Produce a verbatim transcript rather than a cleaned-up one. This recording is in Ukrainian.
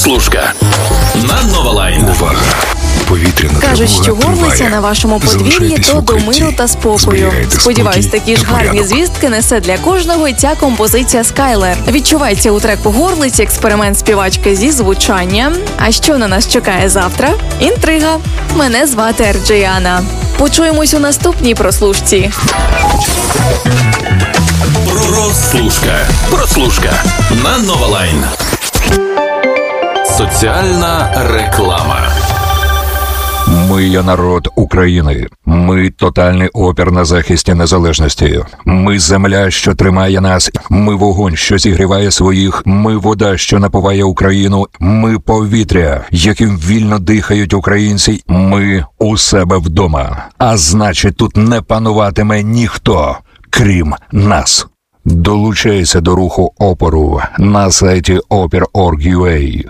Прослушка на Новолайн. Увага! Повітряна Кажуть, що тривога горлиця триває. на вашому подвір'ї Залишайтесь то в до укритті. миру та спокою. Зберігайте Сподіваюсь, спокій такі ж та гарні порядок. звістки несе для кожного й ця композиція Скайлер. Відчувається у треку «Горлиці» експеримент співачки зі звучанням. А що на нас чекає завтра? Інтрига. Мене звати Ерджіяна. Почуємось у наступній прослушці. Прослушка. Прослушка на Новолайн. Соціальна реклама. Ми є народ України. Ми тотальний опір на захисті незалежності. Ми земля, що тримає нас. Ми вогонь, що зігріває своїх. Ми вода, що напуває Україну. Ми повітря, яким вільно дихають українці. Ми у себе вдома. А значить, тут не пануватиме ніхто, крім нас. Долучайся до руху опору на сайті опір крапка орг крапка ю а.